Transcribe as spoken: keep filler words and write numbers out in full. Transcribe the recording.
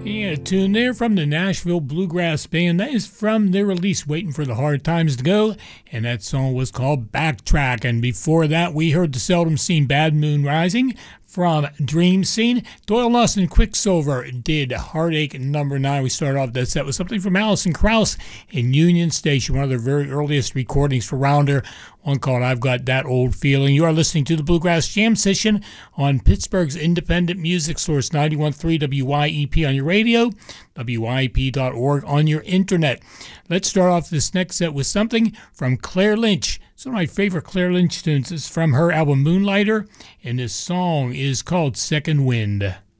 Yeah, tune there from the Nashville Bluegrass Band. That is from their release, Waiting for the Hard Times to Go, and that song was called Backtrack. And before that, we heard the seldom seen Bad Moon Rising from Dream Scene. Doyle Lawson Quicksilver did Heartache number nine. We started off that set with something from Alison Krauss in Union Station, one of their very earliest recordings for Rounder, one called I've Got That Old Feeling. You are listening to the Bluegrass Jam Session on Pittsburgh's independent music source, ninety-one point three W Y E P on your radio, W Y E P dot org on your internet. Let's start off this next set with something from Claire Lynch. It's one of my favorite Claire Lynch tunes. It's from her album Moonlighter, and this song is called Second Wind.